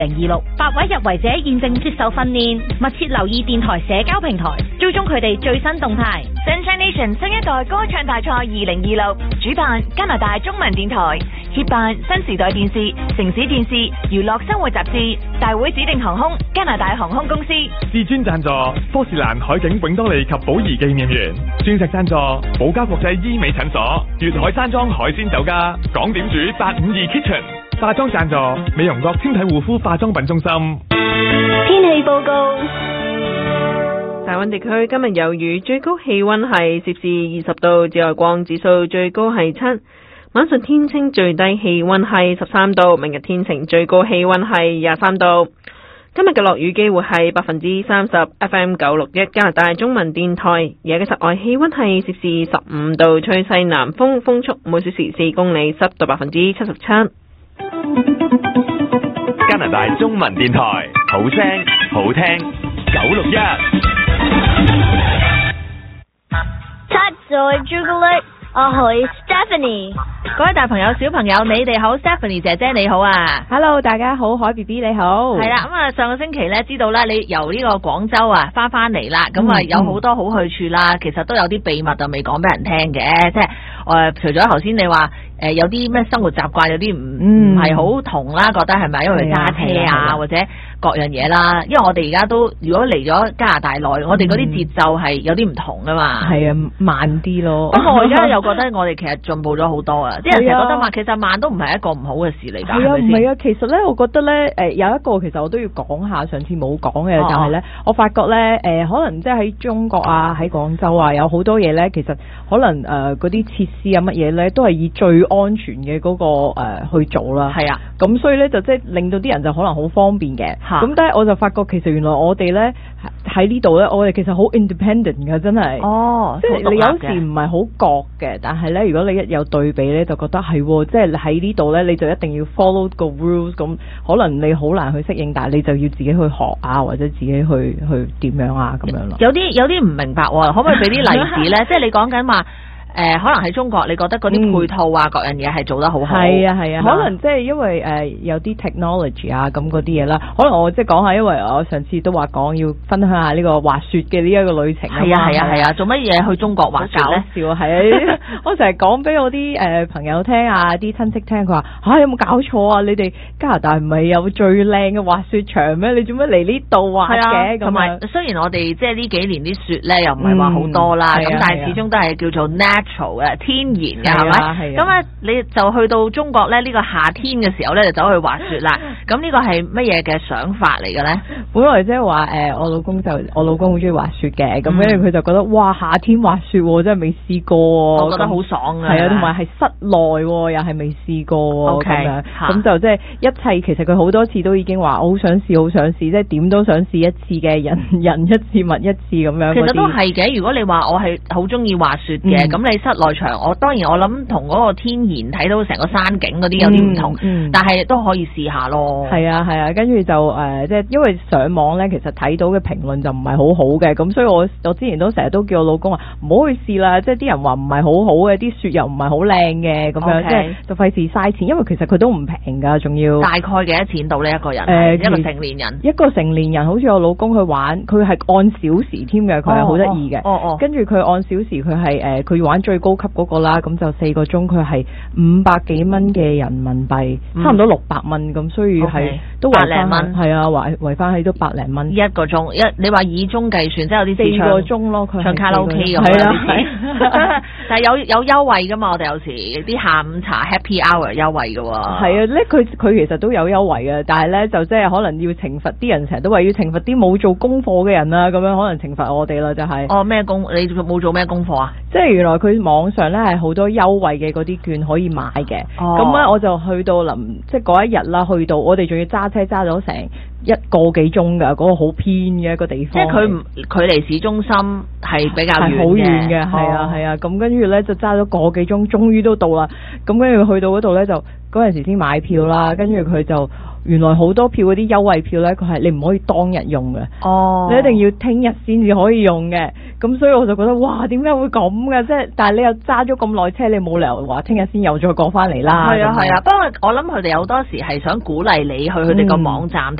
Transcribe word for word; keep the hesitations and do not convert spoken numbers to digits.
零二六，八位入圍者現正接受訓練，密切留意電台社交平台，追蹤佢哋最新動態。 Sunshine Nation 新一代歌唱大賽二零二六，主辦加拿大中文電台，協辦新時代電視、城市電視、娛樂生活雜誌，大會指定航空加拿大航空公司。 至尊贊助科士蘭海景永多利及寶儀紀念園，鑽石贊助寶嘉國際醫美診所，粵海山莊海鮮酒家，港點煮八五二 Kitchen。化妝贊助美容國纖體護膚化妝品中心。 天氣報告。 大灣地區今日有雨，最高氣溫係攝氏二十度，紫外光指數最高係七。晚上天清，最低氣溫係十三度。明日天晴，最高氣溫係廿三度。今日嘅落雨機會係百分之三十。F M 九六一加拿大中文電台，而家嘅室外氣溫係攝氏十五度，吹西南風，風速每小時四公里，濕度百分之七十七。 加拿大中文電台，好聲好聽，九六一。 七歲朱古力，我係 Stephanie。 各位大朋友、小朋友，你哋好 ，Stephanie 姐姐你好啊 ！Hello， 大家好，海 B B 你好。 係啦，咁啊，上個星期咧，知道啦，你由呢個廣州啊翻翻嚟啦，咁啊、嗯、有好多好去處啦，其實都有啲秘密就未講俾人聽嘅，即係誒、呃，除咗頭先你話。誒、呃、有啲咩生活習慣有啲唔唔係好同啦，覺得係咪？因為佢揸車啊，或者各樣嘢啦。因為我哋而家都如果嚟咗加拿大內，嗯、我哋嗰啲節奏係有啲唔同噶嘛。係啊，慢啲咯。咁我而家又覺得我哋其實進步咗好多啊！啲人成日覺得慢，其實慢都唔係一個唔好嘅事嚟㗎。係啊，唔係啊，其實咧，我覺得咧，誒有一個其實我都要講下，上次冇講嘅就係咧，我發覺咧，誒可能即係喺中國啊，喺廣州啊，有好多嘢咧，其實可能誒嗰啲設施啊乜嘢咧，都係以最安全嘅嗰、那個誒、呃、去做啦，係啊，咁所以咧就即係令到啲人就可能好方便嘅，咁但係我就發覺其實原來我哋咧喺呢度咧，我哋其實好 independent 㗎，真係，哦，即係你有時唔係好覺嘅，但係咧如果你一有對比咧，就覺得係，即係喺呢度咧你就一定要 follow 個 rules， 咁可能你好難去適應，但係你就要自己去學啊，或者自己去去點樣啊咁樣咯。有啲有啲唔明白喎，可唔可以俾啲例子咧？即係你講緊話。誒、呃，可能喺中國，你覺得嗰啲配套啊，嗯、各樣嘢係做得好好。係啊，係啊。可能即係因為誒、呃、有啲 technology 啊，咁嗰啲嘢啦。可能我即係講下，因為我上次都話講要分享下呢個滑雪嘅呢一個旅程。係啊，係啊，係啊。做乜嘢去中國滑雪咧？搞笑係啊！我成日講俾我啲誒、呃、朋友聽啊，啲親戚聽，佢話吓有冇搞錯啊？你哋加拿大唔係有最靚嘅滑雪場咩？你做乜嚟呢度滑嘅？同埋、啊、雖然我哋即係呢幾年啲雪咧又唔係話好多啦，咁、嗯啊、但係始終都係叫做 natural 嘅天然嘅係咪？咁啊，你就去到中國咧，呢、這個夏天嘅時候咧，就走去滑雪啦。咁呢個係乜嘢嘅想法嚟嘅咧？本來即係話誒，我老公就我老公好中意滑雪嘅，咁跟住佢就覺得哇，夏天滑雪真係未試過，我覺得好爽啊！係啊，同埋係室內又係未試過咁、okay, 樣，咁就即係一切其實佢好多次都已經話我好想試，好想試，即係點都想試一次嘅，人人一次物一次咁樣。其實都係嘅。如果你話我係好中意滑雪嘅，咁、嗯、你室內場，我當然我諗同嗰個天然睇到成個山景嗰啲有啲唔同，嗯嗯、但係都可以試下咯。係啊係啊，跟住就誒，即、呃、係因為上網咧，其實睇到嘅評論就唔係好好嘅，咁所以我我之前都成日都叫我老公話唔好去試啦，即係啲人話唔係好好嘅，啲雪又唔係好靚嘅，咁樣即係就費事嘥錢，因為其實佢都唔平㗎，仲要大概幾多錢到呢一個人？誒、呃，一個成年人，一個成年人好似我老公去玩，佢係按小時添嘅，佢係好得意嘅。哦哦，跟住佢按小時，佢係誒佢玩最高級嗰個啦，咁就四個鐘，佢係五百幾蚊嘅人民幣，嗯、差唔多六百蚊咁，所以係、okay, 都百零蚊，係啊，圍圍翻起都百零蚊一個鐘。一你話以鐘計算，即係有啲四個鐘咯，佢唱卡拉 OK 咁樣。但係有有優惠噶嘛？我哋有時啲下午茶 Happy Hour 優惠噶喎。係啊，咧佢佢其實都有優惠嘅，但係咧就即係可能要懲罰啲人，成日都話要懲罰啲冇做功課嘅人啊，咁樣可能懲罰我哋啦，就係、是。哦，咩功？你冇做咩功課啊？即係原來佢網上咧係好多優惠嘅嗰啲券可以買嘅。咁、哦、咧我就去到臨即係嗰一日啦，去到我哋仲要揸車揸咗成一個幾鐘㗎，嗰、嗰個好偏嘅一個地方。 即係佢唔距離市中心係比較遠嘅， 係好遠嘅，係啊係啊。咁跟住咧就揸咗個幾鐘，終於都到啦。咁跟住去到嗰度咧就嗰陣時先買票啦，跟住佢就。原來好多票嗰啲優惠票呢，佢係你唔可以當日用嘅， 哦， 你一定要聽日先至可以用嘅。咁所以我就覺得哇，點解會咁嘅？即係，但係你又揸咗咁耐車，你冇理由話聽日先又再過翻嚟啦。 係啊係啊，不過我諗佢哋有多時係想鼓勵你去佢哋個網站。